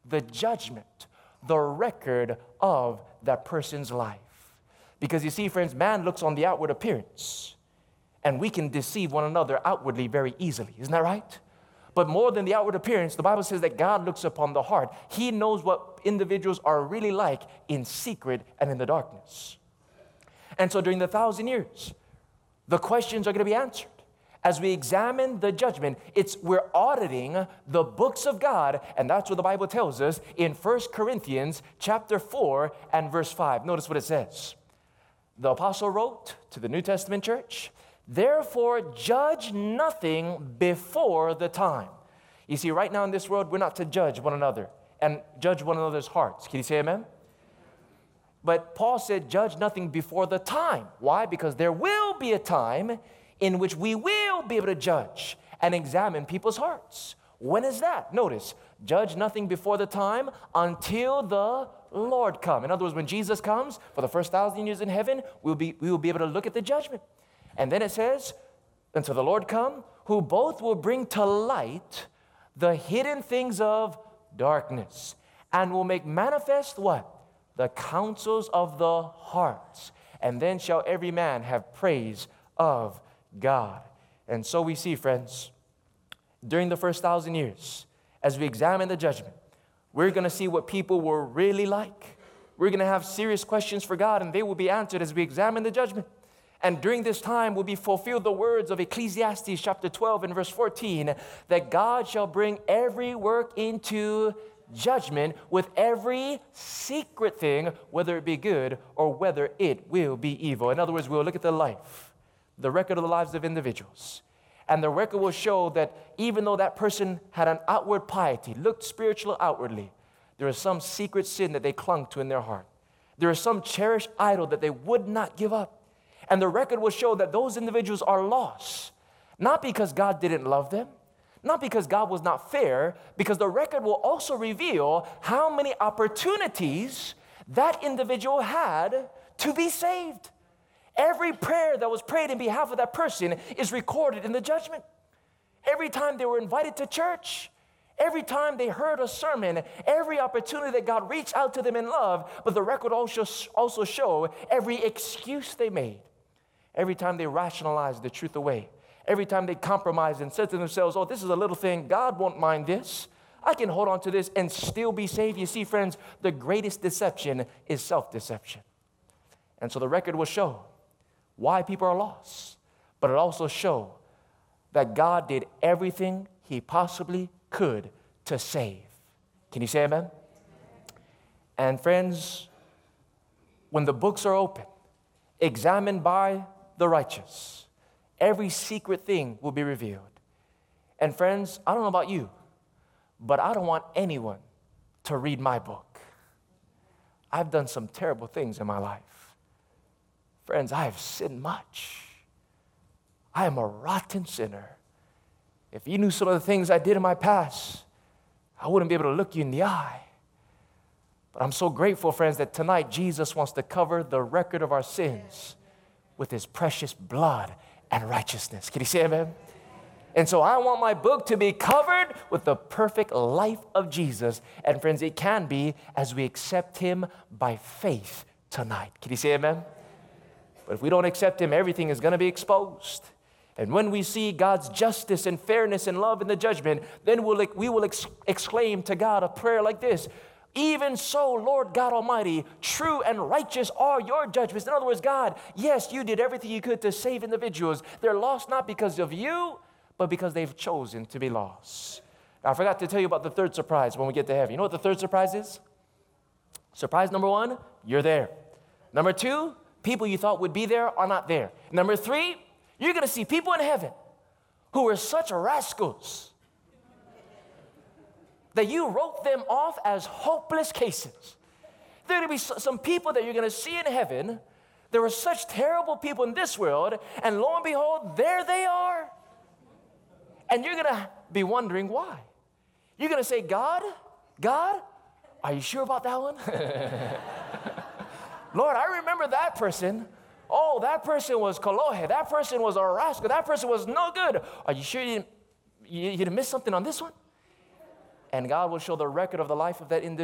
the judgment, the record of that person's life. Because you see, friends, man looks on the outward appearance, and we can deceive one another outwardly very easily. Isn't that right? But more than the outward appearance, the Bible says that God looks upon the heart. He knows what individuals are really like in secret and in the darkness. And so during the 1,000 years, the questions are going to be answered. As we examine the judgment, we're auditing the books of God, and that's what the Bible tells us in 1 Corinthians chapter 4 and verse 5. Notice what it says. The apostle wrote to the New Testament church, "Therefore judge nothing before the time." You see, right now in this world, we're not to judge one another and judge one another's hearts. Can you say amen? But Paul said, judge nothing before the time. Why? Because there will be a time in which we will be able to judge and examine people's hearts. When is that? Notice, judge nothing before the time until the Lord come. In other words, when Jesus comes for the first 1,000 years in heaven, we will be able to look at the judgment. And then it says, until the Lord come, who both will bring to light the hidden things of darkness and will make manifest what? The counsels of the hearts. And then shall every man have praise of God. And so we see, friends, during the first 1,000 years, as we examine the judgment, we're going to see what people were really like. We're going to have serious questions for God, and they will be answered as we examine the judgment. And during this time will be fulfilled the words of Ecclesiastes chapter 12 and verse 14, that God shall bring every work into judgment with every secret thing, whether it be good or whether it will be evil. In other words, we'll look at the life, the record of the lives of individuals. And the record will show that even though that person had an outward piety, looked spiritual outwardly, there is some secret sin that they clung to in their heart. There is some cherished idol that they would not give up. And the record will show that those individuals are lost, not because God didn't love them, not because God was not fair, because the record will also reveal how many opportunities that individual had to be saved. Every prayer that was prayed in behalf of that person is recorded in the judgment. Every time they were invited to church, every time they heard a sermon, every opportunity that God reached out to them in love, but the record also show every excuse they made. Every time they rationalized the truth away. Every time they compromised and said to themselves, oh, this is a little thing, God won't mind this. I can hold on to this and still be saved. You see, friends, the greatest deception is self-deception. And so the record will show why people are lost, but it also show that God did everything he possibly could to save. Can you say amen? And friends, when the books are open, examined by the righteous, every secret thing will be revealed. And friends, I don't know about you, but I don't want anyone to read my book. I've done some terrible things in my life. Friends, I have sinned much. I am a rotten sinner. If you knew some of the things I did in my past, I wouldn't be able to look you in the eye. But I'm so grateful, friends, that tonight Jesus wants to cover the record of our sins with his precious blood and righteousness. Can you say amen? And so I want my book to be covered with the perfect life of Jesus. And friends, it can be as we accept him by faith tonight. Can you say amen? But if we don't accept him, everything is going to be exposed. And when we see God's justice and fairness and love in the judgment, then we will exclaim to God a prayer like this: even so, Lord God Almighty, true and righteous are your judgments. In other words, God, yes, you did everything you could to save individuals. They're lost not because of you, but because they've chosen to be lost. Now, I forgot to tell you about the third surprise when we get to heaven. You know what the third surprise is? Surprise number one, you're there. Number two, people you thought would be there are not there. Number three, you're going to see people in heaven who were such rascals that you wrote them off as hopeless cases. There are going to be some people that you're going to see in heaven. There were such terrible people in this world, and lo and behold, there they are. And you're going to be wondering why. You're going to say, God, are you sure about that one? Lord, I remember that person. Oh, that person was Kolohe. That person was a rascal. That person was no good. Are you sure you didn't miss something on this one? And God will show the record of the life of that individual.